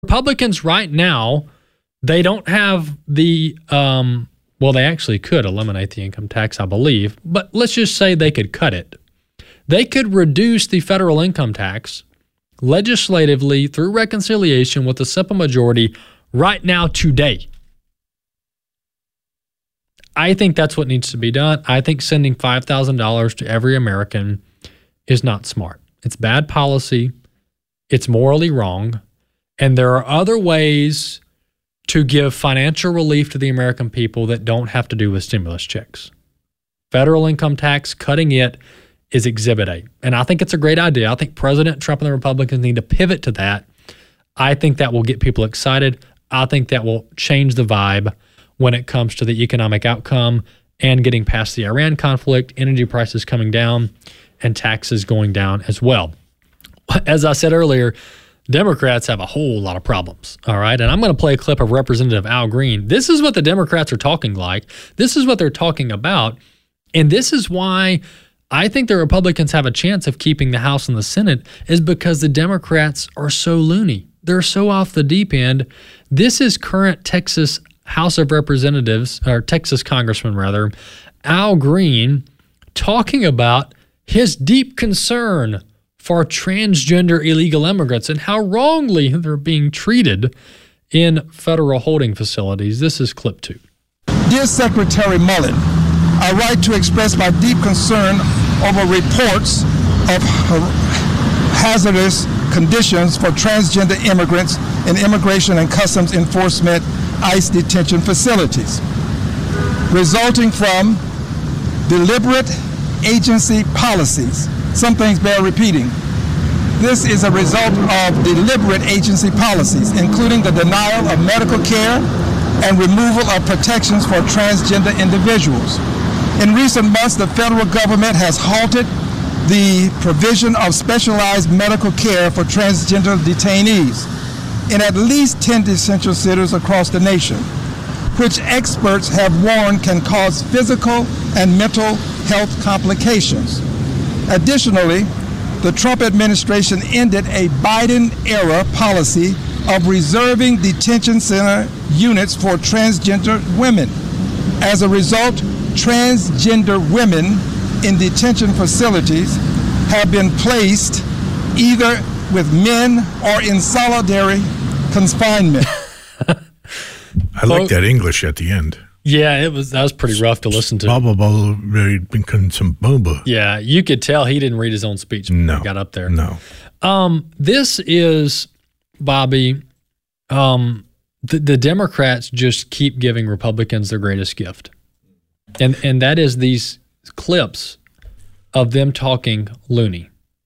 Republicans right now, they don't have the, well, they actually could eliminate the income tax, I believe, but let's just say they could cut it. They could reduce the federal income tax legislatively through reconciliation with a simple majority right now today. I think that's what needs to be done. I think sending $5,000 to every American is not smart. It's bad policy. It's morally wrong. And there are other ways to give financial relief to the American people that don't have to do with stimulus checks. Federal income tax, cutting it, is Exhibit A. And I think it's a great idea. I think President Trump and the Republicans need to pivot to that. I think that will get people excited. I think that will change the vibe when it comes to the economic outcome and getting past the Iran conflict, energy prices coming down, and taxes going down as well. As I said earlier, Democrats have a whole lot of problems, all right? And I'm going to play a clip of Representative Al Green. This is what the Democrats are talking like. This is what they're talking about. And this is why I think the Republicans have a chance of keeping the House and the Senate, is because the Democrats are so loony. They're so off the deep end. This is current Texas House of Representatives, or Texas Congressman rather, Al Green, talking about his deep concern for transgender illegal immigrants and how wrongly they're being treated in federal holding facilities. This is clip 2. Dear Secretary Mullen, I write to express my deep concern over reports of hazardous conditions for transgender immigrants in Immigration and Customs Enforcement ICE detention facilities, resulting from deliberate agency policies. Some things bear repeating. This is a result of deliberate agency policies, including the denial of medical care and removal of protections for transgender individuals. In recent months, the federal government has halted the provision of specialized medical care for transgender detainees in at least 10 detention centers across the nation, which experts have warned can cause physical and mental health complications. Additionally, the Trump administration ended a Biden-era policy of reserving detention center units for transgender women. As a result, transgender women in detention facilities have been placed either with men or in solitary confinement. I like that English at the end. Yeah, that was pretty rough to listen to. Yeah, you could tell he didn't read his own speech when he got up there. No. This is, Bobby, the Democrats just keep giving Republicans their greatest gift. And that is these clips of them talking loony.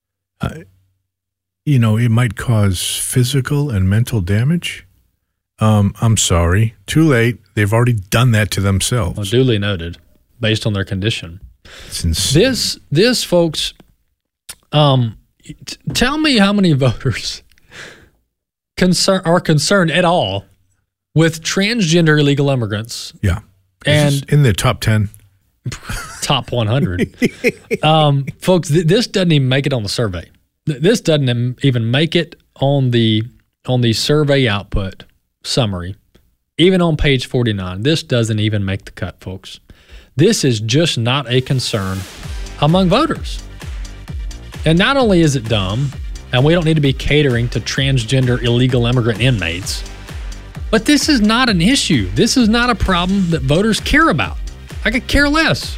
It might cause physical and mental damage. I'm sorry. Too late. They've already done that to themselves. Well, duly noted, based on their condition. It's insane. This, folks, tell me how many voters are concerned at all with transgender illegal immigrants. Yeah. And in the top 10. Top 100. Folks, this doesn't even make it on the survey. This doesn't even make it on the survey output summary. Even on page 49, this doesn't even make the cut, folks. This is just not a concern among voters. And not only is it dumb, and we don't need to be catering to transgender illegal immigrant inmates, but this is not an issue. This is not a problem that voters care about. I could care less.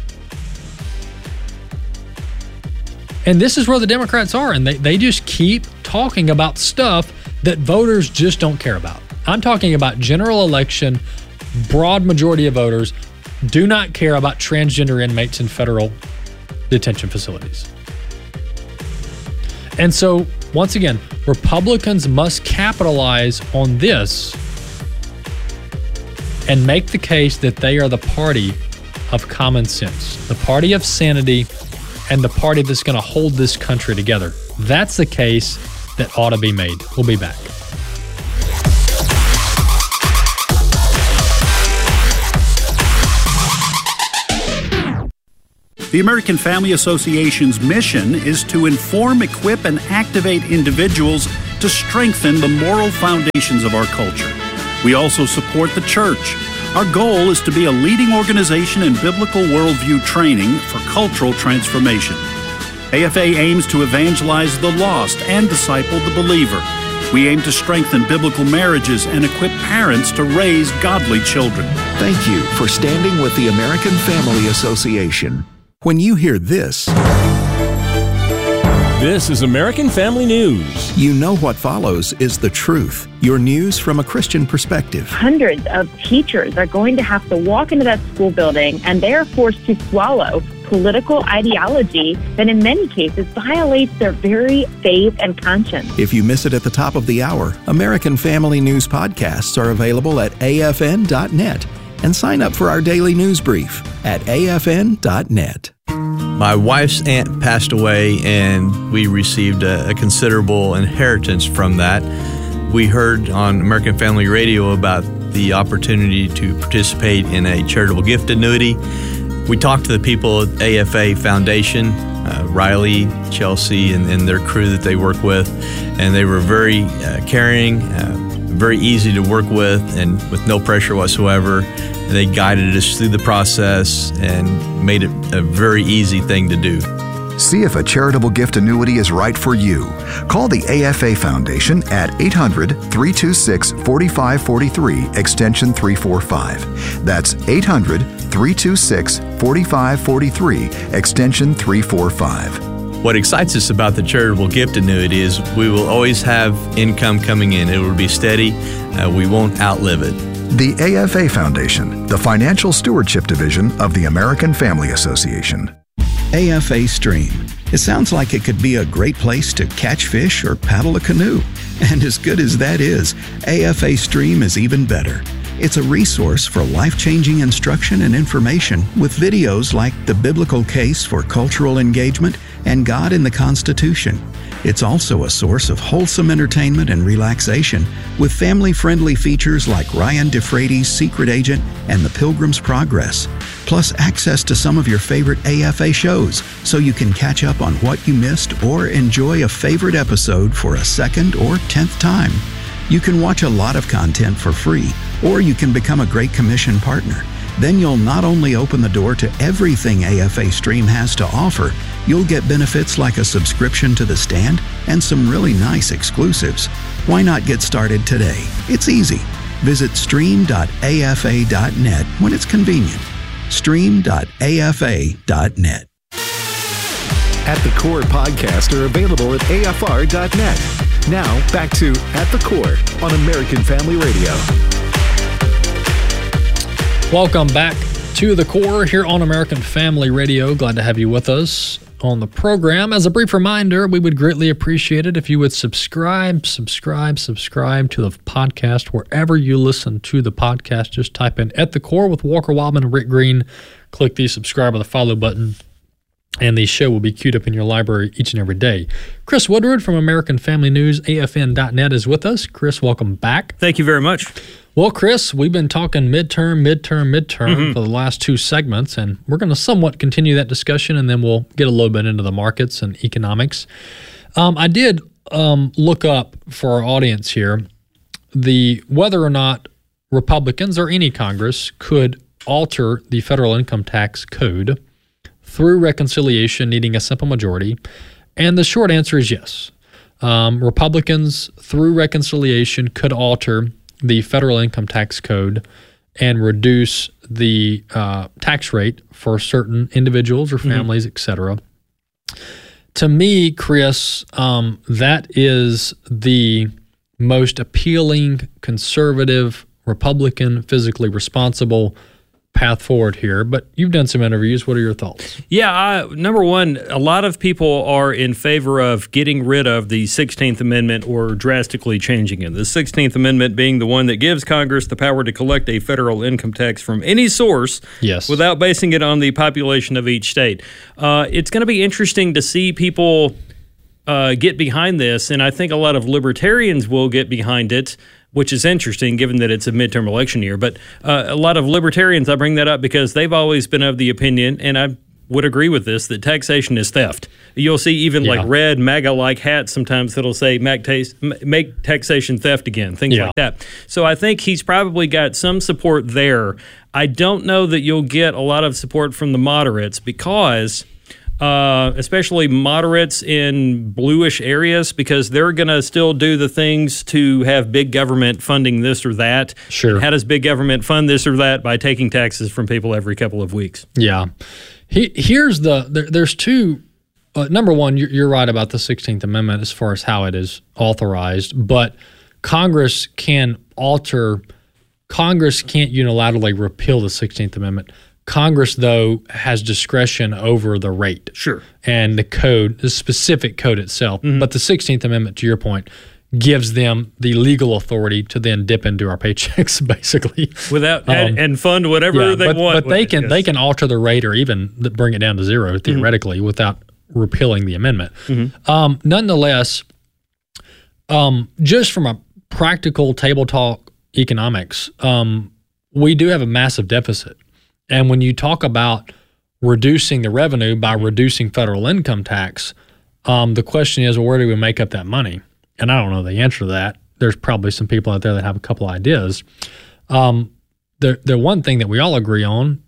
And this is where the Democrats are, and they just keep talking about stuff that voters just don't care about. I'm talking about general election, broad majority of voters do not care about transgender inmates in federal detention facilities. And so, once again, Republicans must capitalize on this and make the case that they are the party of common sense, the party of sanity, and the party that's going to hold this country together. That's the case that ought to be made. We'll be back. The American Family Association's mission is to inform, equip, and activate individuals to strengthen the moral foundations of our culture. We also support the church. Our goal is to be a leading organization in biblical worldview training for cultural transformation. AFA aims to evangelize the lost and disciple the believer. We aim to strengthen biblical marriages and equip parents to raise godly children. Thank you for standing with the American Family Association. When you hear this is American Family News. You know what follows is the truth. Your news from a Christian perspective. Hundreds of teachers are going to have to walk into that school building, and they are forced to swallow political ideology that in many cases violates their very faith and conscience. If you miss it at the top of the hour, American Family News podcasts are available at afn.net. And sign up for our daily news brief at afn.net. My wife's aunt passed away, and we received a considerable inheritance from that. We heard on American Family Radio about the opportunity to participate in a charitable gift annuity. We talked to the people at AFA Foundation, Riley, Chelsea, and their crew that they work with, and they were very caring, very easy to work with, and with no pressure whatsoever. They guided us through the process and made it a very easy thing to do. See if a charitable gift annuity is right for you. Call the AFA Foundation at 800-326-4543, extension 345. That's 800-326-4543, extension 345. What excites us about the charitable gift annuity is we will always have income coming in. It will be steady. We won't outlive it. The AFA Foundation, the Financial Stewardship Division of the American Family Association. AFA Stream. It sounds like it could be a great place to catch fish or paddle a canoe. And as good as that is, AFA Stream is even better. It's a resource for life-changing instruction and information with videos like The Biblical Case for Cultural Engagement and God in the Constitution. It's also a source of wholesome entertainment and relaxation with family-friendly features like Ryan DeFrady's Secret Agent and The Pilgrim's Progress, plus access to some of your favorite AFA shows so you can catch up on what you missed or enjoy a favorite episode for a second or 10th time. You can watch a lot of content for free, or you can become a Great Commission partner. Then you'll not only open the door to everything AFA Stream has to offer, you'll get benefits like a subscription to The Stand and some really nice exclusives. Why not get started today? It's easy. Visit stream.afa.net when it's convenient. Stream.afa.net. At the Core podcasts are available at afr.net. Now, back to At the Core on American Family Radio. Welcome back to The Core here on American Family Radio. Glad to have you with us on the program. As a brief reminder, we would greatly appreciate it if you would subscribe to the podcast wherever you listen to the podcast. Just type in At the Core with Walker Wildman and Rick Green. Click the subscribe or the follow button, and the show will be queued up in your library each and every day. Chris Woodward from American Family News, AFN.net, is with us. Chris, welcome back. Thank you very much. Well, Chris, we've been talking midterm for the last two segments, and we're going to somewhat continue that discussion, and then we'll get a little bit into the markets and economics. I did look up for our audience here whether or not Republicans or any Congress could alter the federal income tax code through reconciliation needing a simple majority, and the short answer is yes. Republicans, through reconciliation, could alter the federal income tax code and reduce the tax rate for certain individuals or families, etc. To me, Chris, that is the most appealing, conservative, Republican, fiscally responsible path forward here, but you've done some interviews. What are your thoughts? Yeah, number one, a lot of people are in favor of getting rid of the 16th Amendment or drastically changing it. The 16th Amendment being the one that gives Congress the power to collect a federal income tax from any source without basing it on the population of each state. It's going to be interesting to see people get behind this, and I think a lot of libertarians will get behind it, which is interesting given that it's a midterm election year. But a lot of libertarians, I bring that up because they've always been of the opinion, and I would agree with this, that taxation is theft. You'll see even like red MAGA-like hats sometimes that'll say make taxation theft again, things like that. So I think he's probably got some support there. I don't know that you'll get a lot of support from the moderates because especially moderates in bluish areas, because they're going to still do the things to have big government funding this or that. Sure. How does big government fund this or that? By taking taxes from people every couple of weeks. Yeah. There's two. Number one, you're right about the 16th Amendment as far as how it is authorized, but Congress can't unilaterally repeal the 16th Amendment. Congress, though, has discretion over the rate. Sure. And the specific code itself. Mm-hmm. But the 16th Amendment, to your point, gives them the legal authority to then dip into our paychecks, basically, without and fund whatever they want. But they can alter the rate or even bring it down to zero theoretically without repealing the amendment. Mm-hmm. Nonetheless, just from a practical table talk economics, we do have a massive deficit, and when you talk about reducing the revenue by reducing federal income tax, the question is, well, where do we make up that money? And I don't know the answer to that. There's probably some people out there that have a couple ideas. The one thing that we all agree on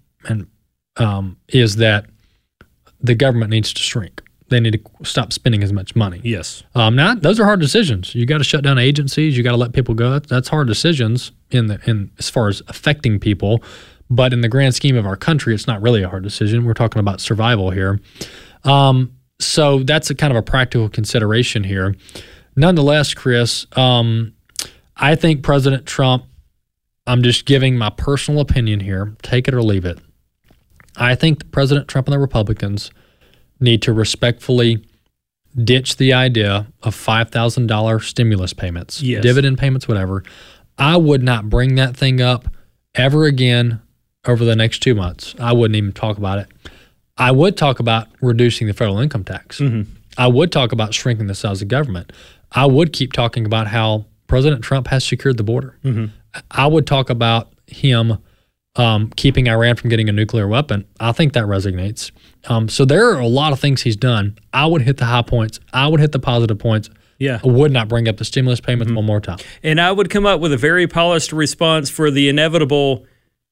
is that the government needs to shrink. They need to stop spending as much money. Yes. Now, those are hard decisions. You got to shut down agencies. You got to let people go. That's hard decisions in as far as affecting people. But in the grand scheme of our country, it's not really a hard decision. We're talking about survival here. So that's a kind of a practical consideration here. Nonetheless, Chris, I think President Trump, I'm just giving my personal opinion here, take it or leave it. I think President Trump and the Republicans need to respectfully ditch the idea of $5,000 stimulus payments, dividend payments, whatever. I would not bring that thing up ever again over the next 2 months. I wouldn't even talk about it. I would talk about reducing the federal income tax. Mm-hmm. I would talk about shrinking the size of government. I would keep talking about how President Trump has secured the border. Mm-hmm. I would talk about him keeping Iran from getting a nuclear weapon. I think that resonates. So there are a lot of things he's done. I would hit the high points. I would hit the positive points. Yeah. I would not bring up the stimulus payments one more time. And I would come up with a very polished response for the inevitable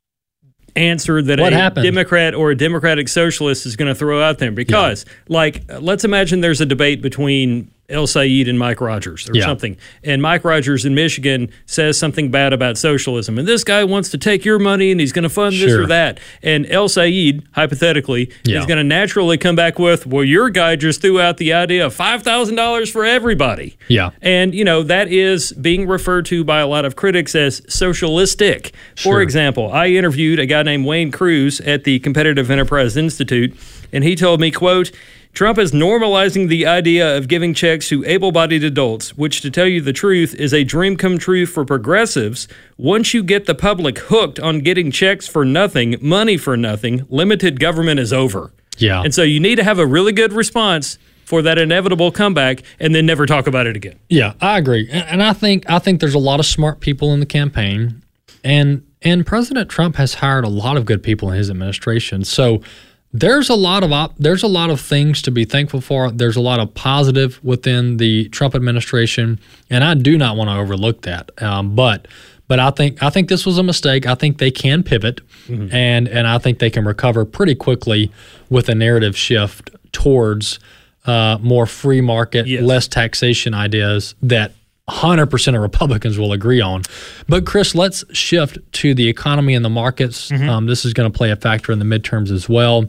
answer that Democrat or a Democratic socialist is going to throw out there. Because, let's imagine there's a debate between El Sayed and Mike Rogers or something. And Mike Rogers in Michigan says something bad about socialism. And this guy wants to take your money and he's going to fund this or that. And El Sayed, hypothetically, is going to naturally come back with, well, your guy just threw out the idea of $5,000 for everybody. Yeah. And, that is being referred to by a lot of critics as socialistic. For example, I interviewed a guy named Wayne Cruz at the Competitive Enterprise Institute, and he told me, quote, Trump is normalizing the idea of giving checks to able-bodied adults, which, to tell you the truth, is a dream come true for progressives. Once you get the public hooked on getting checks for nothing, money for nothing, limited government is over. Yeah. And so you need to have a really good response for that inevitable comeback and then never talk about it again. Yeah, I agree. And I think there's a lot of smart people in the campaign, and President Trump has hired a lot of good people in his administration. So there's a lot of things to be thankful for. There's a lot of positive within the Trump administration, and I do not want to overlook that. But I think this was a mistake. I think they can pivot, and I think they can recover pretty quickly with a narrative shift towards more free market, less taxation ideas that 100% of Republicans will agree on. But Chris, let's shift to the economy and the markets. This is going to play a factor in the midterms as well.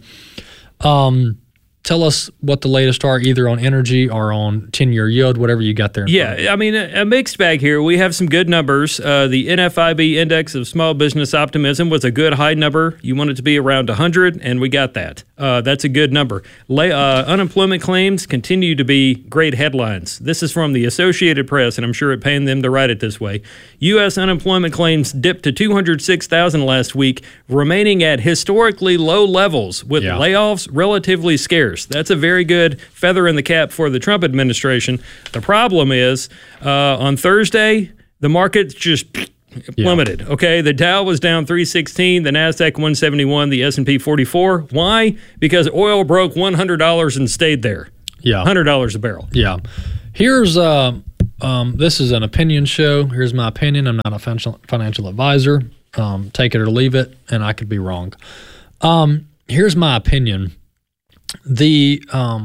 Tell us what the latest are, either on energy or on 10-year yield, whatever you got there. Yeah, I mean, a mixed bag here. We have some good numbers. The NFIB Index of Small Business Optimism was a good high number. You want it to be around 100, and we got that. That's a good number. Unemployment claims continue to be great headlines. This is from the Associated Press, and I'm sure it's paying them to write it this way. U.S. unemployment claims dipped to 206,000 last week, remaining at historically low levels, with layoffs relatively scarce. That's a very good feather in the cap for the Trump administration. The problem is, on Thursday, the markets just plummeted. Okay, the Dow was down 316, the Nasdaq 171, the S&P 44. Why? Because oil broke $100 and stayed there. Yeah, $100 a barrel. Yeah. Here's this is an opinion show. Here's my opinion. I'm not a financial advisor. Take it or leave it, and I could be wrong. Here's my opinion. The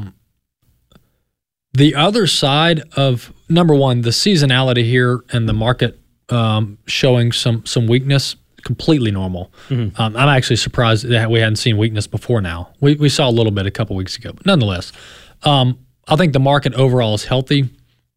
other side of, number one, the seasonality here and the market showing some weakness, completely normal. Mm-hmm. I'm actually surprised that we hadn't seen weakness before now. We saw a little bit a couple weeks ago, but nonetheless, I think the market overall is healthy.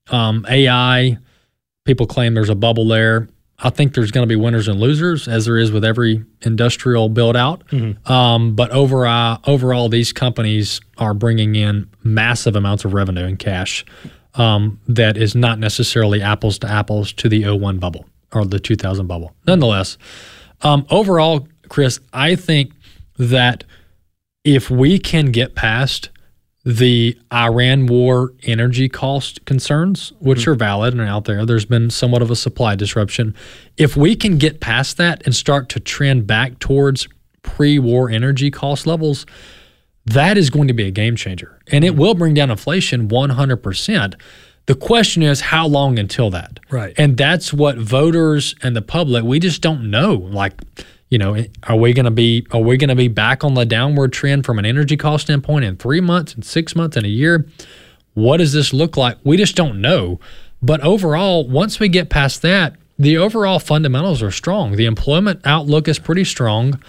AI, people claim there's a bubble there. I think there's going to be winners and losers, as there is with every industrial build-out. Mm-hmm. But overall, these companies are bringing in massive amounts of revenue and cash that is not necessarily apples to apples to the 01 bubble or the 2000 bubble. Nonetheless, overall, Chris, I think that if we can get past the Iran war energy cost concerns, which are valid and out there, there's been somewhat of a supply disruption. If we can get past that and start to trend back towards pre-war energy cost levels, that is going to be a game changer. And it will bring down inflation 100%. The question is, how long until that? Right. And that's what voters and the public, we just don't know. Like, you know, are we going to be back on the downward trend from an energy cost standpoint in 3 months and 6 months and a year? What does this look like? We just don't know. But overall, once we get past that, the overall fundamentals are strong. The employment outlook is pretty strong.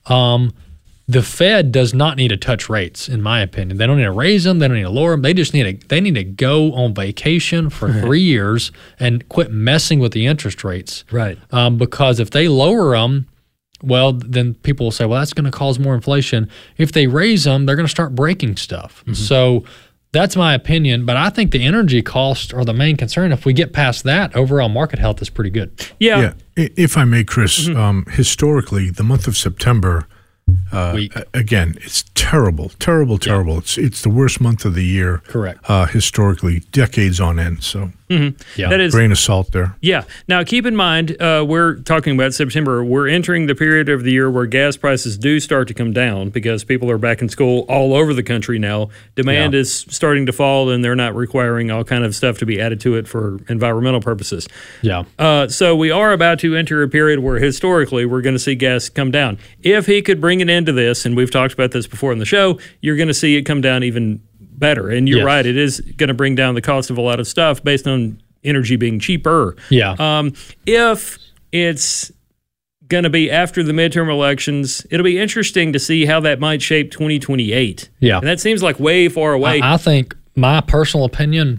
The Fed does not need to touch rates, in my opinion. They don't need to raise them. They don't need to lower them. They just need to go on vacation for 3 years and quit messing with the interest rates. Right. Because if they lower them, well, then people will say, well, that's going to cause more inflation. If they raise them, they're going to start breaking stuff. Mm-hmm. So that's my opinion. But I think the energy costs are the main concern. If we get past that, overall market health is pretty good. Yeah. If I may, Chris, historically, the month of September, again, it's terrible. Yeah. It's the worst month of the year. Correct. Historically, decades on end. So that is grain of salt there. Yeah. Now, keep in mind, we're talking about September. We're entering the period of the year where gas prices do start to come down because people are back in school all over the country now. Demand is starting to fall, and they're not requiring all kind of stuff to be added to it for environmental purposes. Yeah. So we are about to enter a period where historically we're going to see gas come down. If he could bring an end to this, and we've talked about this before in the show, you're going to see it come down even better. And you're right, it is going to bring down the cost of a lot of stuff based on energy being cheaper. Yeah. If it's going to be after the midterm elections, it'll be interesting to see how that might shape 2028. Yeah. And that seems like way far away. I think, my personal opinion,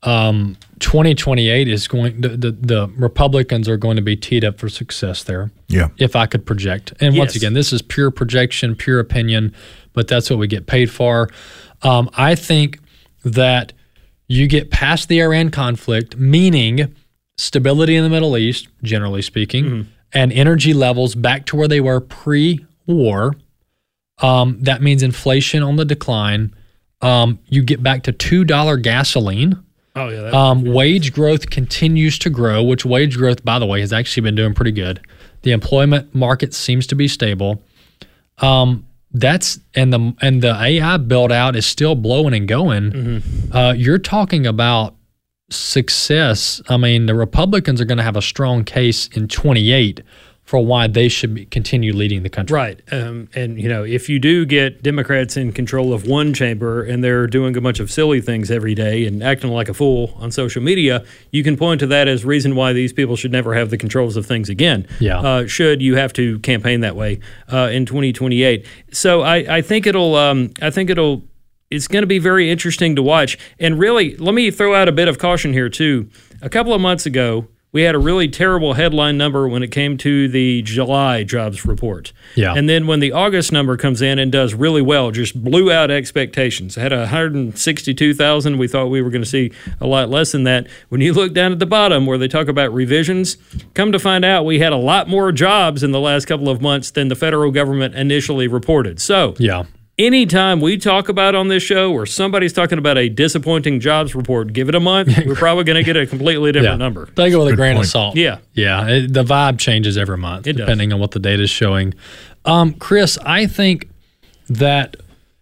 2028 is going, the Republicans are going to be teed up for success there. Yeah. If I could project. And once again, this is pure projection, pure opinion, but that's what we get paid for. I think that you get past the Iran conflict, meaning stability in the Middle East, generally speaking, and energy levels back to where they were pre-war. That means inflation on the decline. You get back to $2 gasoline. Oh, yeah. Wage growth continues to grow, which wage growth, by the way, has actually been doing pretty good. The employment market seems to be stable. That's and the AI build out is still blowing and going. You're talking about success. I mean, the Republicans are going to have a strong case in 28 for why they should continue leading the country. Right. And, you know, if you do get Democrats in control of one chamber and they're doing a bunch of silly things every day and acting like a fool on social media, you can point to that as reason why these people should never have the controls of things again. Yeah. Should you have to campaign that way in 2028. So I think it's going to be very interesting to watch. And really, let me throw out a bit of caution here, too. A couple of months ago, we had a really terrible headline number when it came to the July jobs report. Yeah. And then when the August number comes in and does really well, just blew out expectations. It had 162,000. We thought we were going to see a lot less than that. When you look down at the bottom where they talk about revisions, come to find out we had a lot more jobs in the last couple of months than the federal government initially reported. So anytime we talk about on this show or somebody's talking about a disappointing jobs report, give it a month, we're probably going to get a completely different number. Take it with a grain of salt. Yeah. Yeah. The vibe changes every month depending on what the data is showing. Chris, I think that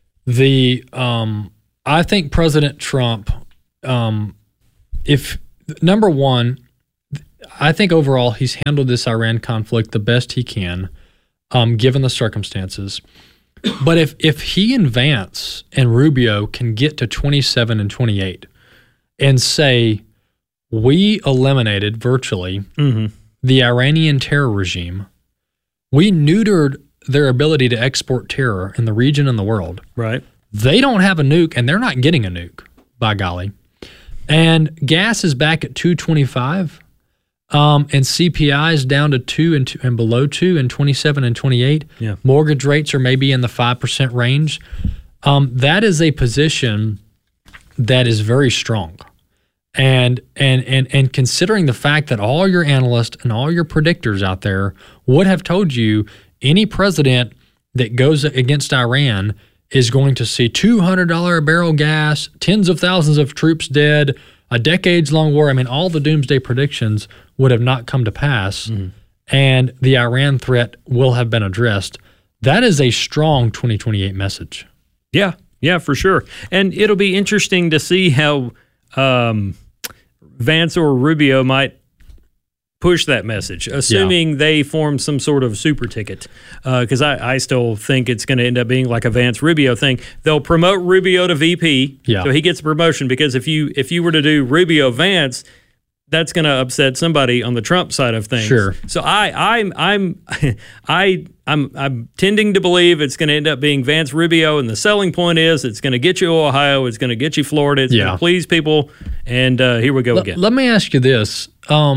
I think President Trump, number one, I think overall he's handled this Iran conflict the best he can, given the circumstances. But if he and Vance and Rubio can get to 27 and 28 and say, we eliminated virtually the Iranian terror regime, we neutered their ability to export terror in the region and the world. Right. They don't have a nuke, and they're not getting a nuke, by golly. And gas is back at $2.25. And CPI is down to 2 and below 2 in 27 and 28. Yeah. Mortgage rates are maybe in the 5% range. That is a position that is very strong. And considering the fact that all your analysts and all your predictors out there would have told you any president that goes against Iran is going to see $200 a barrel gas, tens of thousands of troops dead, a decades-long war. I mean, all the doomsday predictions would have not come to pass, and the Iran threat will have been addressed. That is a strong 2028 message. Yeah, for sure. And it'll be interesting to see how Vance or Rubio might push that message, assuming they form some sort of super ticket. Because I still think it's going to end up being like a Vance-Rubio thing. They'll promote Rubio to VP, so he gets a promotion. Because if you were to do Rubio-Vance, that's going to upset somebody on the Trump side of things. Sure. So I'm tending to believe it's going to end up being Vance-Rubio, and the selling point is it's going to get you Ohio, it's going to get you Florida, it's going to please people, and here we go again. Let me ask you this.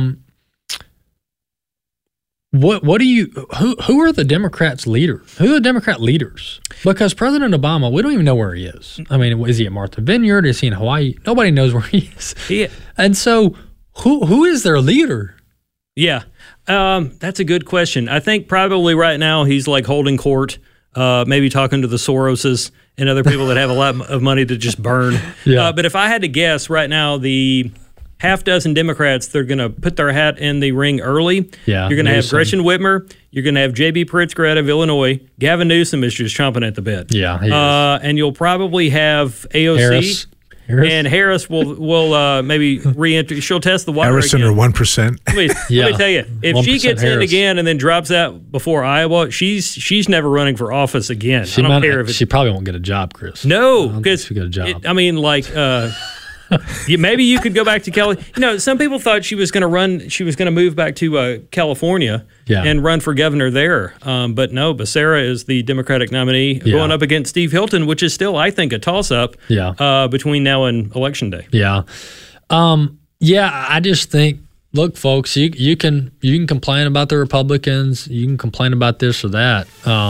What do you who are the Democrats' leaders? Who are the Democrat leaders? Because President Obama, we don't even know where he is. I mean, is he at Martha Vineyard? Is he in Hawaii? Nobody knows where he is. Yeah. And so who is their leader? Yeah. That's a good question. I think probably right now he's like holding court, maybe talking to the Soroses and other people that have a lot of money to just burn. But if I had to guess right now, the half dozen Democrats, they're going to put their hat in the ring early. Yeah, you're going to have Gretchen Whitmer. You're going to have J.B. Pritzker out of Illinois. Gavin Newsom is just chomping at the bit. Yeah, he is. And you'll probably have AOC. Harris. And Harris will maybe re-enter. She'll test the water Harris again. under 1%. Let me tell you, if she gets in again and then drops out before Iowa, she's never running for office again. I don't care if she probably won't get a job, Chris. No, because she get a job. Maybe you could go back to Cali. Some people thought she was going to run. She was going to move back to California and run for governor there. But no, Becerra is the Democratic nominee going up against Steve Hilton, which is still, I think, a toss-up between now and Election Day. Yeah. I just think, look, folks, you can complain about the Republicans. You can complain about this or that.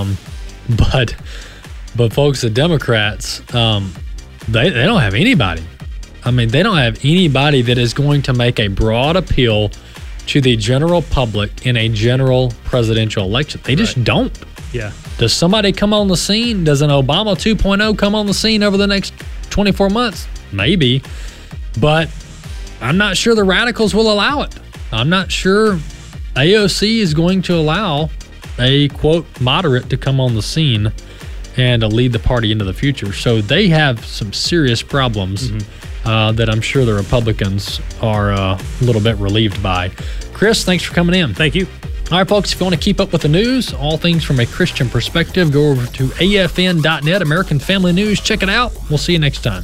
But folks, the Democrats, they don't have anybody. I mean, they don't have anybody that is going to make a broad appeal to the general public in a general presidential election. They just don't. Yeah. Does somebody come on the scene? Does an Obama 2.0 come on the scene over the next 24 months? Maybe. But I'm not sure the radicals will allow it. I'm not sure AOC is going to allow a, quote, moderate to come on the scene and to lead the party into the future. So they have some serious problems that I'm sure the Republicans are a little bit relieved by. Chris, thanks for coming in. Thank you. All right, folks, if you want to keep up with the news, all things from a Christian perspective, go over to afn.net, American Family News. Check it out. We'll see you next time.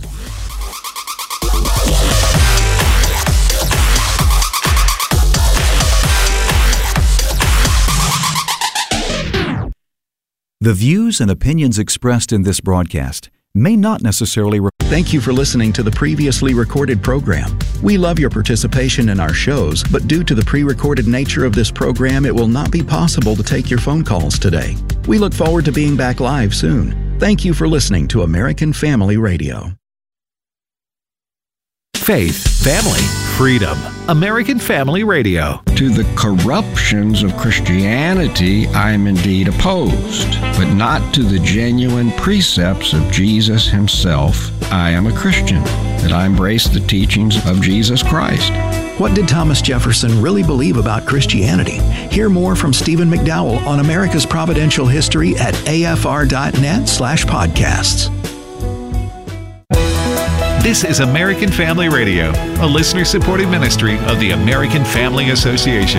The views and opinions expressed in this broadcast may not necessarily... Thank you for listening to the previously recorded program. We love your participation in our shows, but due to the pre-recorded nature of this program, it will not be possible to take your phone calls today. We look forward to being back live soon. Thank you for listening to American Family Radio. Faith, family, freedom. American Family Radio. To the corruptions of Christianity, I am indeed opposed, but not to the genuine precepts of Jesus himself. I am a Christian, that I embrace the teachings of Jesus Christ. What did Thomas Jefferson really believe about Christianity? Hear more from Stephen McDowell on America's Providential History at afr.net/podcasts. This is American Family Radio, a listener-supported ministry of the American Family Association.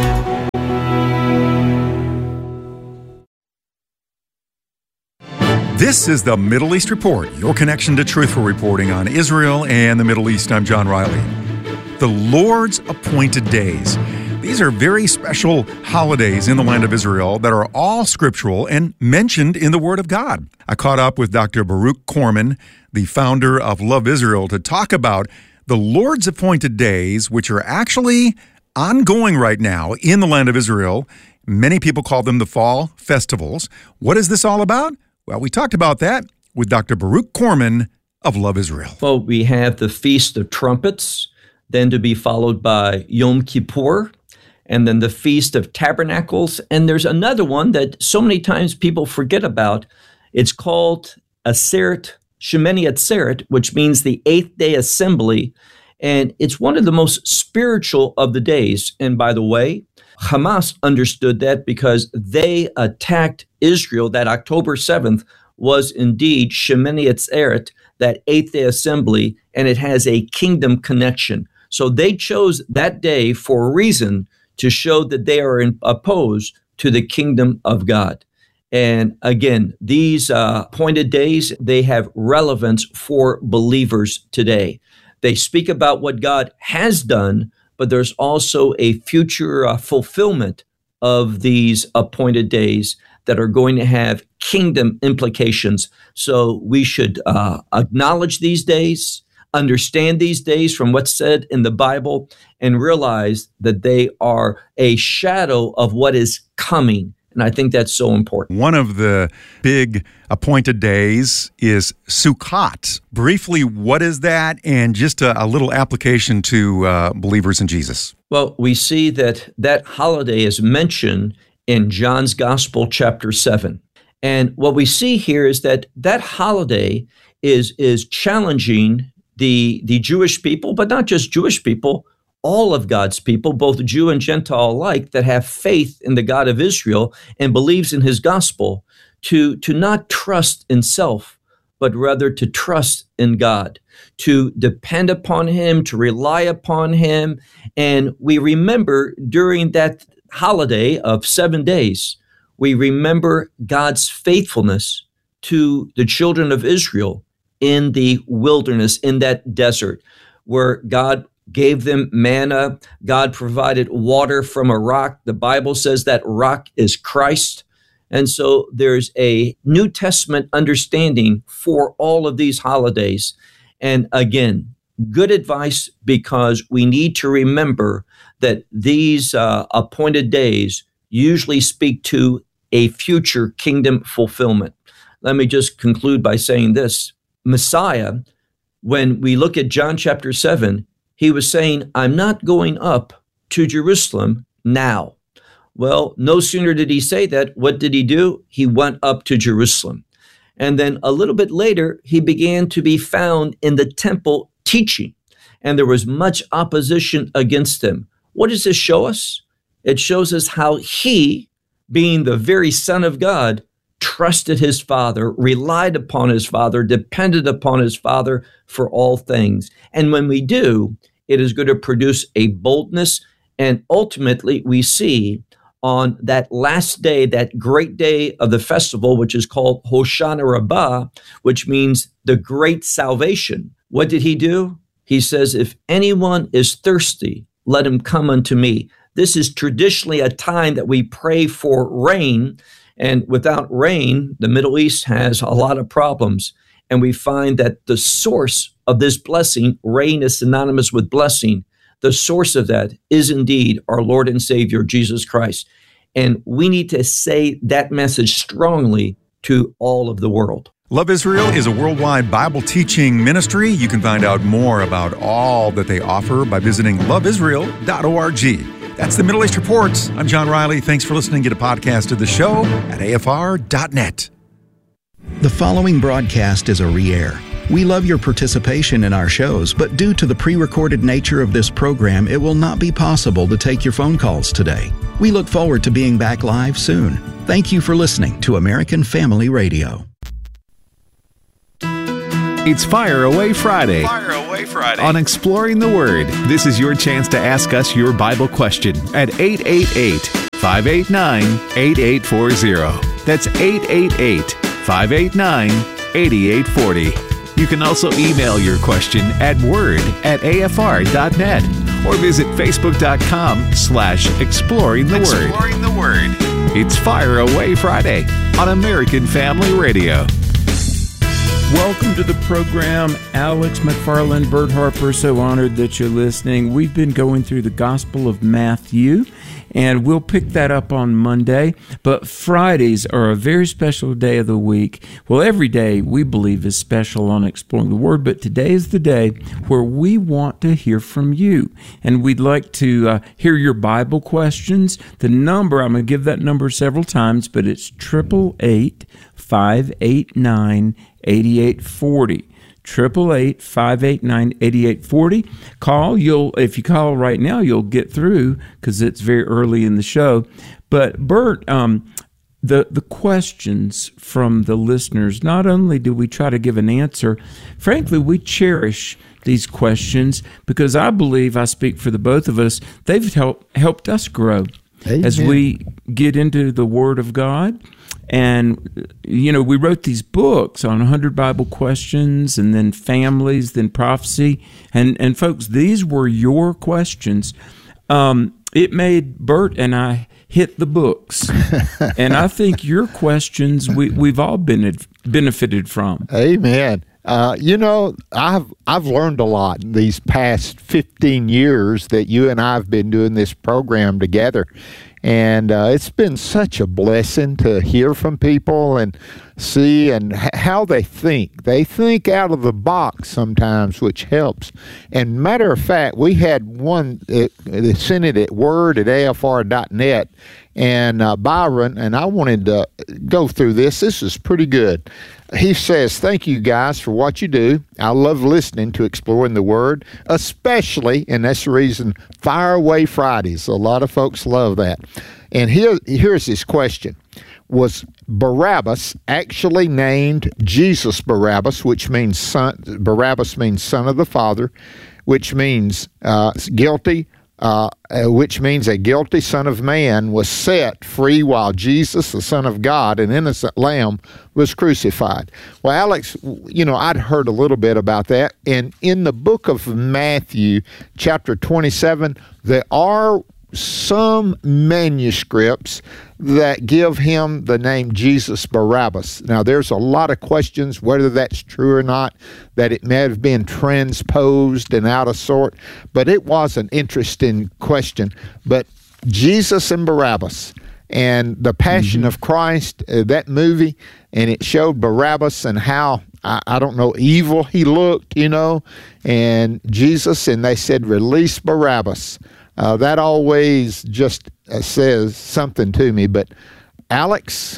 This is the Middle East Report, your connection to truthful reporting on Israel and the Middle East. I'm John Riley. The Lord's appointed days. These are very special holidays in the land of Israel that are all scriptural and mentioned in the Word of God. I caught up with Dr. Baruch Korman, the founder of Love Israel, to talk about the Lord's appointed days, which are actually ongoing right now in the land of Israel. Many people call them the fall festivals. What is this all about? Well, we talked about that with Dr. Baruch Korman of Love Israel. Well, we have the Feast of Trumpets, then to be followed by Yom Kippur, and then the Feast of Tabernacles. And there's another one that so many times people forget about. It's called Aseret, Shemini Atzeret, which means the 8th day assembly. And it's one of the most spiritual of the days. And by the way, Hamas understood that because they attacked Israel. That October 7th was indeed Shemini Atzeret, that 8th day assembly, and it has a kingdom connection. So they chose that day for a reason, to show that they are opposed to the kingdom of God. And again, these appointed days, they have relevance for believers today. They speak about what God has done, but there's also a future fulfillment of these appointed days that are going to have kingdom implications. So we should acknowledge these days, understand these days from what's said in the Bible, and realize that they are a shadow of what is coming. And I think that's so important. One of the big appointed days is Sukkot. Briefly, what is that? And just a little application to believers in Jesus. Well, we see that holiday is mentioned in John's Gospel, chapter 7. And what we see here is that holiday is challenging the Jewish people, but not just Jewish people, all of God's people, both Jew and Gentile alike, that have faith in the God of Israel and believes in his gospel, to not trust in self, but rather to trust in God, to depend upon him, to rely upon him. And we remember during that holiday of 7 days, we remember God's faithfulness to the children of Israel in the wilderness, in that desert, where God gave them manna. God provided water from a rock. The Bible says that rock is Christ. And so there's a New Testament understanding for all of these holidays. And again, good advice, because we need to remember that these appointed days usually speak to a future kingdom fulfillment. Let me just conclude by saying this. Messiah, when we look at John chapter 7, he was saying, I'm not going up to Jerusalem now. Well, no sooner did he say that, what did he do? He went up to Jerusalem. And then a little bit later, he began to be found in the temple teaching. And there was much opposition against him. What does this show us? It shows us how he, being the very Son of God, trusted his Father, relied upon his Father, depended upon his Father for all things. And when we do, it is going to produce a boldness. And ultimately, we see on that last day, that great day of the festival, which is called Hoshana Rabbah, which means the great salvation. What did he do? He says, if anyone is thirsty, let him come unto me. This is traditionally a time that we pray for rain. And without rain, the Middle East has a lot of problems. And we find that the source of this blessing, rain is synonymous with blessing. The source of that is indeed our Lord and Savior, Jesus Christ. And we need to say that message strongly to all of the world. Love Israel is a worldwide Bible teaching ministry. You can find out more about all that they offer by visiting loveisrael.org. That's the Middle East Report. I'm John Riley. Thanks for listening. Get a podcast of the show at afr.net. The following broadcast is a re-air. We love your participation in our shows, but due to the pre-recorded nature of this program, it will not be possible to take your phone calls today. We look forward to being back live soon. Thank you for listening to American Family Radio. It's Fire Away Friday. Fire Away Friday. On Exploring the Word, this is your chance to ask us your Bible question at 888-589-8840. That's 888-589-8840. You can also email your question at word@afr.net or visit facebook.com/exploring the word. Exploring the Word. It's Fire Away Friday on American Family Radio. Welcome to the program. Alex McFarland, Bert Harper, so honored that you're listening. We've been going through the Gospel of Matthew, and we'll pick that up on Monday. But Fridays are a very special day of the week. Well, every day we believe is special on Exploring the Word, but today is the day where we want to hear from you. And we'd like to hear your Bible questions. The number, I'm going to give that number several times, but it's 888-589-8840. 888-589-8840. Call. If you call right now, you'll get through because it's very early in the show. But Bert, the questions from the listeners, not only do we try to give an answer, frankly, we cherish these questions because I believe, I speak for the both of us, they've helped us grow. Amen. As we get into the Word of God. And, you know, we wrote these books on 100 Bible questions and then families, then prophecy. And folks, these were your questions. It made Bert and I hit the books. And I think your questions we've all benefited from. Amen. You know, I've learned a lot in these past 15 years that you and I have been doing this program together. And it's been such a blessing to hear from people and see and how they think. They think out of the box sometimes, which helps. And matter of fact, we had one that sent it at word@afr.net, and Byron, and I wanted to go through this. This is pretty good. He says, "Thank you guys for what you do. I love listening to Exploring the Word, especially," and that's the reason, Fire Away Fridays. A lot of folks love that. And here's his question. Was Barabbas actually named Jesus Barabbas, which means son? Barabbas means son of the Father, which means guilty, which means a guilty son of man was set free while Jesus, the Son of God, an innocent lamb, was crucified. Well, Alex, you know, I'd heard a little bit about that. And in the book of Matthew, chapter 27, there are some manuscripts that give him the name Jesus Barabbas. Now, there's a lot of questions whether that's true or not, that it may have been transposed and out of sort, but it was an interesting question. But Jesus and Barabbas and the Passion of Christ, that movie, and it showed Barabbas and how, I don't know, evil he looked, you know, and Jesus, and they said, release Barabbas. That always just says something to me. But Alex,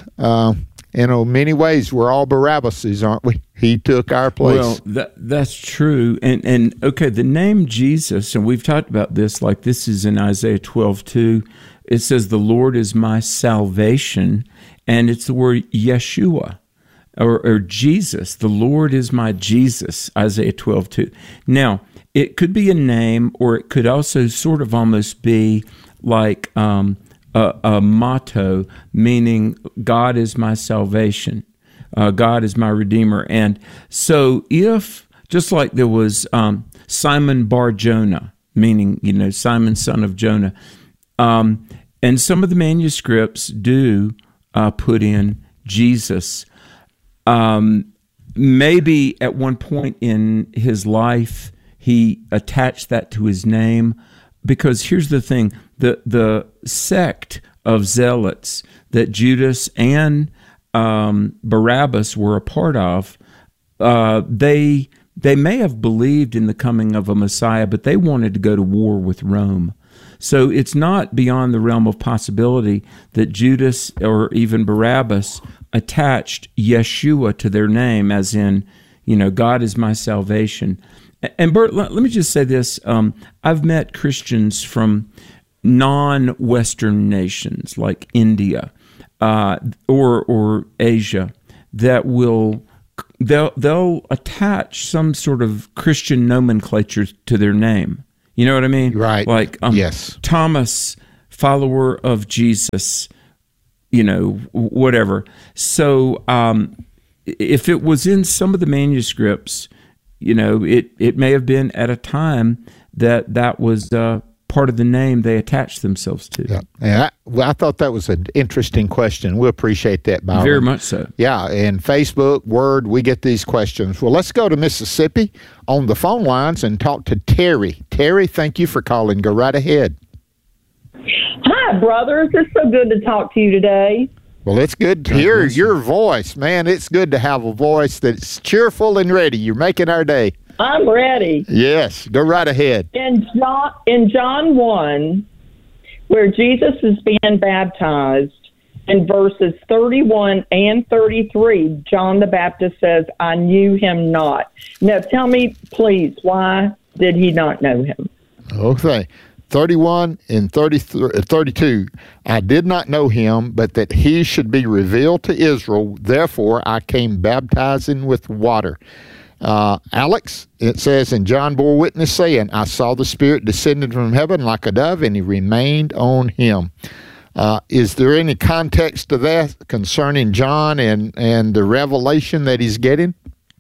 many ways we're all Barabbases, aren't we? He took our place. Well, that's true. And okay, the name Jesus, and we've talked about this, like this is in Isaiah 12:2. It says, "The Lord is my salvation," and it's the word Yeshua. Or Jesus. The Lord is my Jesus, Isaiah 12:2. Now, it could be a name, or it could also sort of almost be like a motto, meaning God is my salvation, God is my Redeemer. And so if, just like there was Simon Bar Jonah, meaning, you know, Simon, son of Jonah, and some of the manuscripts do put in Jesus. Maybe at one point in his life, he attached that to his name, because here's the thing, the sect of zealots that Judas and Barabbas were a part of, they may have believed in the coming of a Messiah, but they wanted to go to war with Rome. So it's not beyond the realm of possibility that Judas or even Barabbas attached Yeshua to their name, as in, God is my salvation. And Bert, let me just say this. I've met Christians from non-Western nations like India or Asia that they'll attach some sort of Christian nomenclature to their name. You know what I mean? Right. Like yes. Thomas, follower of Jesus, whatever. So if it was in some of the manuscripts, it may have been at a time that was part of the name they attached themselves to. Yeah. And I thought that was an interesting question. We appreciate that, Byron. Very much so. Yeah, and Facebook, Word, we get these questions. Well, let's go to Mississippi on the phone lines and talk to Terry. Terry, thank you for calling. Go right ahead. Hi, brothers. It's so good to talk to you today. Well, it's good to hear your voice. Man, it's good to have a voice that's cheerful and ready. You're making our day. I'm ready. Yes, go right ahead. In John 1, where Jesus is being baptized, in verses 31 and 33, John the Baptist says, I knew him not. Now, tell me, please, why did he not know him? Okay. 31 and 32, I did not know him, but that he should be revealed to Israel. Therefore, I came baptizing with water. Alex, it says, and John bore witness, saying, I saw the Spirit descending from heaven like a dove, and he remained on him. Is there any context to that concerning John and the revelation that he's getting?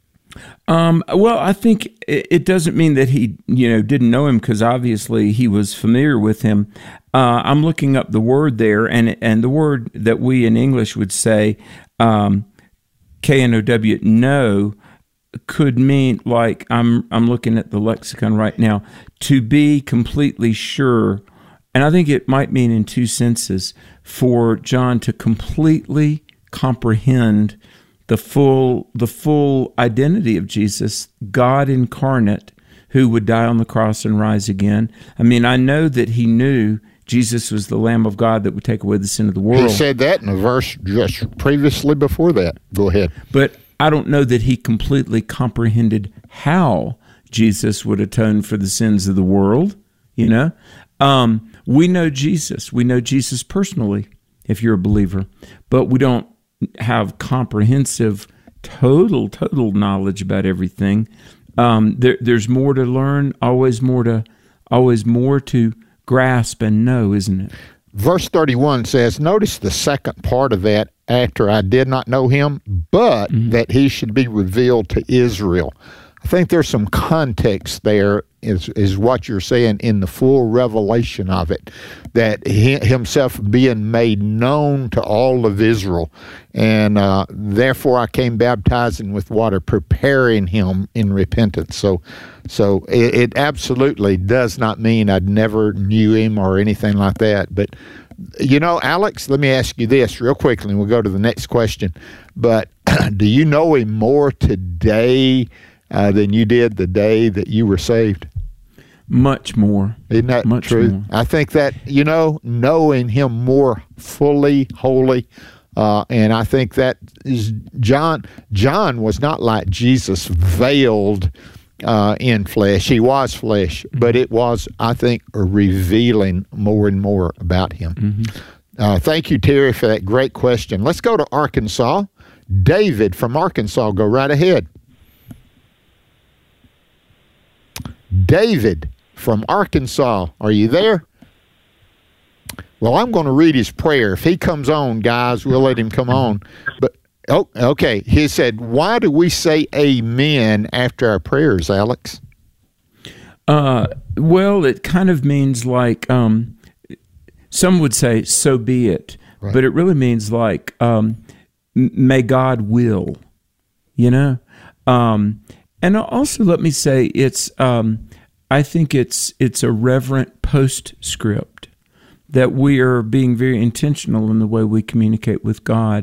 Well, I think it doesn't mean that he, didn't know him, because obviously he was familiar with him. I'm looking up the word there, and the word that we in English would say, K-N-O-W, know, could mean, like, I'm looking at the lexicon right now, to be completely sure. And I think it might mean in two senses, for John to completely comprehend the full identity of Jesus, God incarnate, who would die on the cross and rise again. I mean, I know that he knew Jesus was the Lamb of God that would take away the sin of the world. He said that in a verse just previously before that. Go ahead. But I don't know that he completely comprehended how Jesus would atone for the sins of the world, We know Jesus. We know Jesus personally, if you're a believer. But we don't have comprehensive, total knowledge about everything. There's more to learn, always more to grasp and know, isn't it? Verse 31 says, notice the second part of that, after I did not know him, but that he should be revealed to Israel. I think there's some context there, is what you're saying, in the full revelation of it, that he himself being made known to all of Israel. And therefore I came baptizing with water, preparing him in repentance. So it absolutely does not mean I never knew him or anything like that. But, Alex, let me ask you this real quickly, and we'll go to the next question. But do you know him more today than you did the day that you were saved? Much more. Isn't that much true? More. I think that, knowing him more fully, wholly, and I think that is John was not like Jesus, veiled in flesh. He was flesh, but it was, I think, revealing more and more about him. Thank you, Terry, for that great question. Let's go to Arkansas. David from Arkansas, go right ahead. David from Arkansas, are you there? Well, I'm going to read his prayer. If he comes on, guys, we'll let him come on. But okay. He said, why do we say amen after our prayers, Alex? Well, it kind of means like, some would say, so be it. Right. But it really means like, may God will, And also, let me say, it's. I think it's a reverent postscript that we are being very intentional in the way we communicate with God.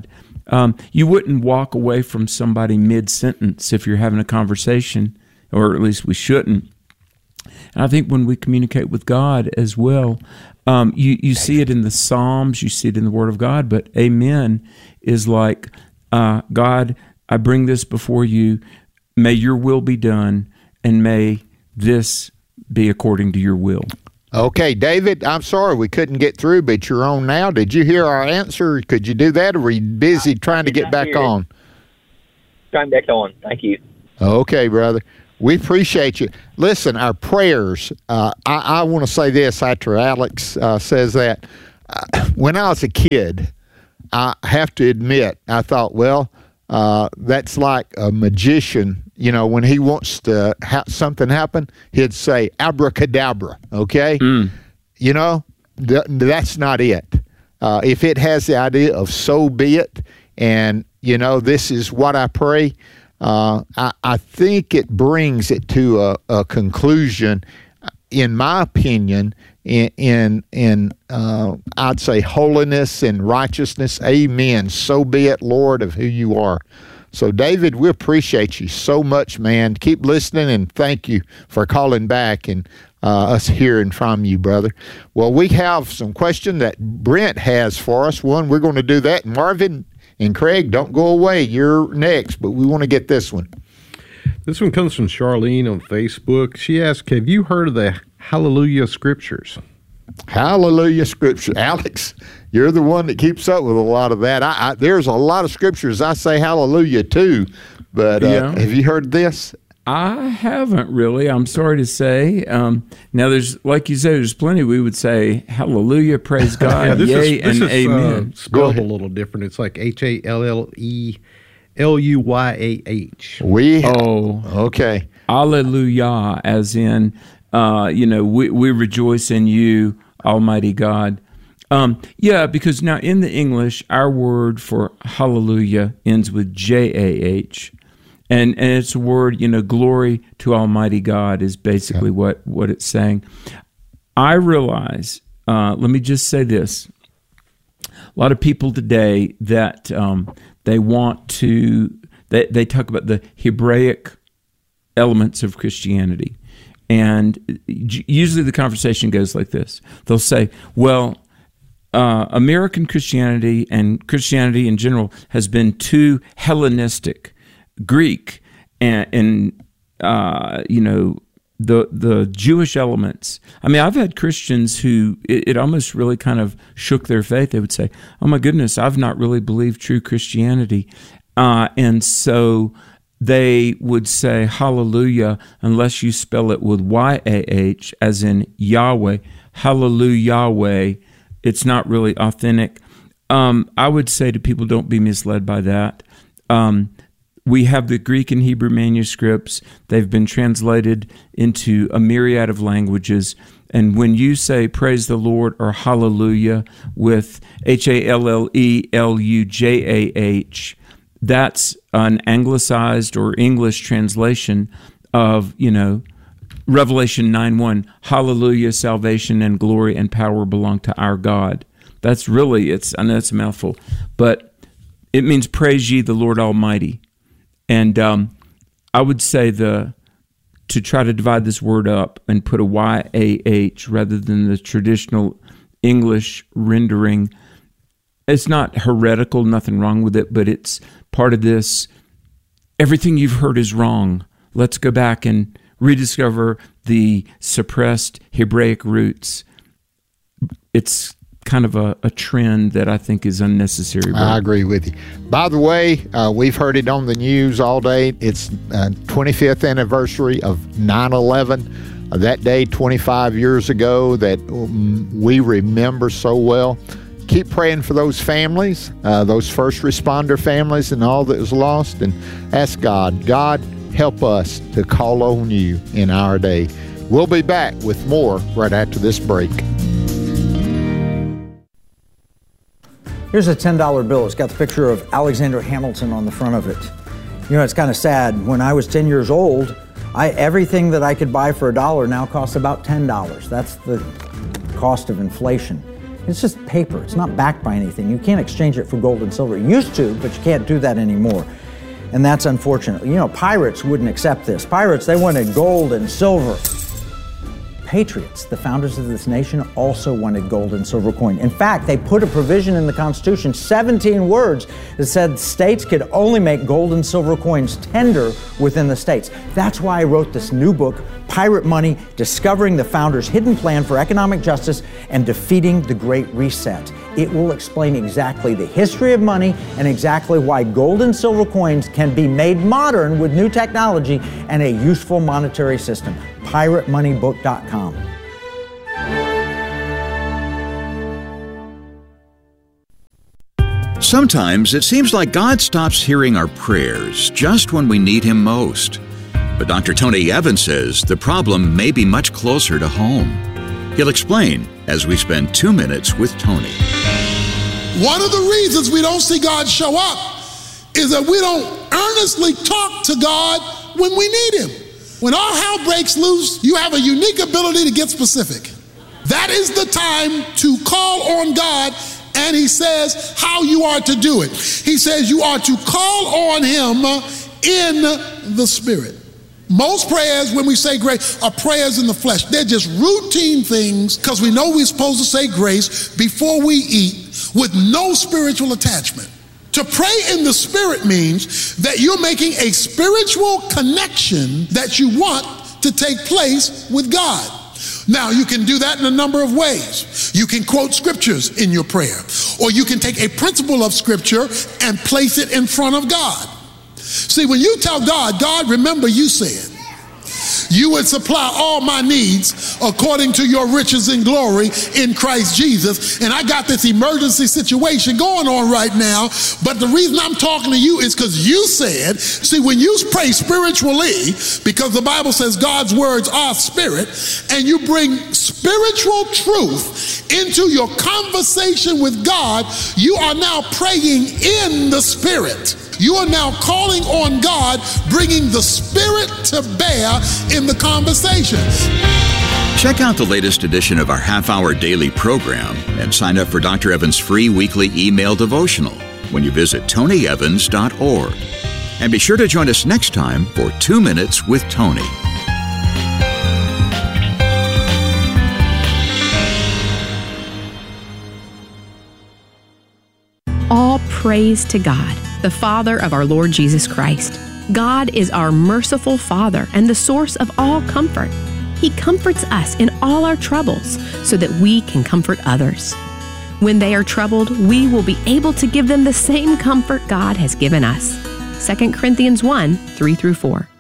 You wouldn't walk away from somebody mid-sentence if you're having a conversation, or at least we shouldn't. And I think when we communicate with God as well, you see it in the Psalms, you see it in the Word of God, but amen is like, God, I bring this before you. May your will be done, and may this be according to your will. Okay, David, I'm sorry we couldn't get through, but you're on now. Did you hear our answer? Could you do that, or were you busy trying to get back on? Trying back on. Thank you. Okay, brother. We appreciate you. Listen, our prayers, I want to say this after Alex says that. When I was a kid, I have to admit, I thought, well, that's like a magician. You know, when he wants to have something happen, he'd say abracadabra, okay? You know, that's not it. If it has the idea of so be it, and, you know, this is what I pray, I think it brings it to a conclusion, in my opinion, in I'd say holiness and righteousness. Amen. So be it, Lord, of who you are. So, David, we appreciate you so much, man. Keep listening, and thank you for calling back and us hearing from you, brother. Well, we have some questions that Brent has for us. One, we're going to do that. Marvin and Craig, don't go away. You're next, but we want to get this one. This one comes from Charlene on Facebook. She asked, have you heard of the Hallelujah Scriptures? Hallelujah Scripture. Alex, you're the one that keeps up with a lot of that. There's a lot of scriptures I say hallelujah to, but have you heard this? I haven't really. I'm sorry to say. Now, there's, like you said, there's plenty we would say hallelujah, praise God, yay, and amen. Spelled a little different. It's like HALLELUYAH. Okay. Alleluia, as in, we rejoice in you, Almighty God. Because now in the English, our word for hallelujah ends with JAH. And it's a word, glory to Almighty God is basically what it's saying. I realize, let me just say this. A lot of people today that they want to, they talk about the Hebraic elements of Christianity. And usually the conversation goes like this. They'll say, well, American Christianity and Christianity in general has been too Hellenistic, Greek, and the Jewish elements. I mean, I've had Christians who it almost really kind of shook their faith. They would say, oh my goodness, I've not really believed true Christianity. And so they would say hallelujah unless you spell it with YAH, as in Yahweh, hallelujah Yahweh. It's not really authentic. I would say to people, don't be misled by that. We have the Greek and Hebrew manuscripts. They've been translated into a myriad of languages. And when you say praise the Lord or hallelujah with HALLELUJAH, that's an anglicized or English translation of, Revelation 9:1, hallelujah, salvation and glory and power belong to our God. That's really, I know it's a mouthful, but it means praise ye the Lord Almighty. And I would say to try to divide this word up and put a YAH rather than the traditional English rendering, it's not heretical, nothing wrong with it, but it's part of this, everything you've heard is wrong. Let's go back and rediscover the suppressed Hebraic roots. It's kind of a trend that I think is unnecessary. I agree with you. By the way, we've heard it on the news all day. It's 25th anniversary of 9/11. That day 25 years ago that we remember so well. Keep praying for those families, those first responder families and all that was lost, and ask God, help us to call on you in our day. We'll be back with more right after this break. Here's a $10 bill. It's got the picture of Alexander Hamilton on the front of it. It's kind of sad. When I was 10 years old, everything that I could buy for $1 now costs about $10. That's the cost of inflation. It's just paper. It's not backed by anything. You can't exchange it for gold and silver. You used to, but you can't do that anymore. And that's unfortunate. You know, pirates wouldn't accept this. Pirates, they wanted gold and silver. Patriots, the founders of this nation, also wanted gold and silver coin. In fact, they put a provision in the Constitution, 17 words, that said states could only make gold and silver coins tender within the states. That's why I wrote this new book, Pirate Money, Discovering the Founders' Hidden Plan for Economic Justice and Defeating the Great Reset. It will explain exactly the history of money and exactly why gold and silver coins can be made modern with new technology and a useful monetary system. PirateMoneyBook.com. Sometimes it seems like God stops hearing our prayers just when we need Him most. But Dr. Tony Evans says the problem may be much closer to home. He'll explain as we spend 2 minutes with Tony. One of the reasons we don't see God show up is that we don't earnestly talk to God when we need Him. When all hell breaks loose, you have a unique ability to get specific. That is the time to call on God, and He says how you are to do it. He says you are to call on Him in the Spirit. Most prayers, when we say grace, are prayers in the flesh. They're just routine things because we know we're supposed to say grace before we eat with no spiritual attachment. To pray in the Spirit means that you're making a spiritual connection that you want to take place with God. Now, you can do that in a number of ways. You can quote scriptures in your prayer, or you can take a principle of scripture and place it in front of God. See, when you tell God, God, remember you said, you would supply all my needs according to your riches and glory in Christ Jesus. And I got this emergency situation going on right now. But the reason I'm talking to you is because you said, see, when you pray spiritually, because the Bible says God's words are spirit, and you bring spiritual truth into your conversation with God, you are now praying in the Spirit. You are now calling on God, bringing the Spirit to bear in the conversation. Check out the latest edition of our half-hour daily program and sign up for Dr. Evans' free weekly email devotional when you visit tonyevans.org. And be sure to join us next time for 2 Minutes with Tony. All praise to God, the Father of our Lord Jesus Christ. God is our merciful Father and the source of all comfort. He comforts us in all our troubles so that we can comfort others. When they are troubled, we will be able to give them the same comfort God has given us. 2 Corinthians 1, 3-4.